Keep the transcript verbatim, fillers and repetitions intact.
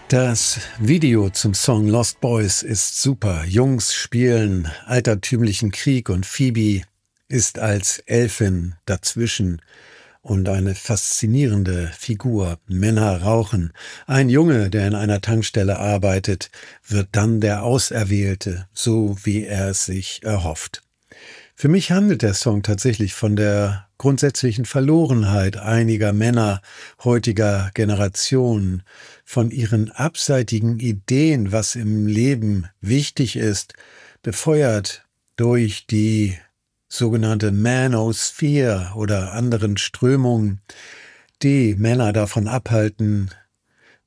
Das Video zum Song Lost Boys ist super. Jungs spielen altertümlichen Krieg und Phoebe ist als Elfin dazwischen und eine faszinierende Figur. Männer rauchen. Ein Junge, der in einer Tankstelle arbeitet, wird dann der Auserwählte, so wie er es sich erhofft. Für mich handelt der Song tatsächlich von der grundsätzlichen Verlorenheit einiger Männer heutiger Generation, von ihren abseitigen Ideen, was im Leben wichtig ist, befeuert durch die sogenannte Manosphere oder anderen Strömungen, die Männer davon abhalten,